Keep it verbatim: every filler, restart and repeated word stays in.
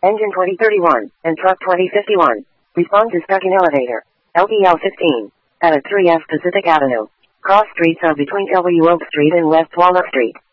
Engine twenty thirty-one, and truck twenty fifty-one. Respond to stuck in elevator. L P L fifteen. At three F Pacific Avenue. Cross streets are between W Oak Street and West Walnut Street.